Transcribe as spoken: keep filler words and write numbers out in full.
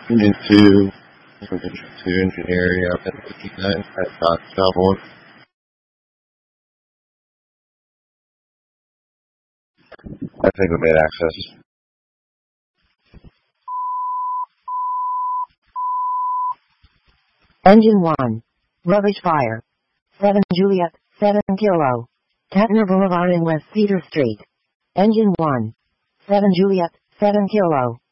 Engine two, engine two, engineer area, ten fifty-nine, at Dock Cowboy. I think we made access. Engine one. Rubbish fire. seven Juliet, seven Kilo. Tatner Boulevard in West Cedar Street. Engine one. seven Juliet, seven Kilo.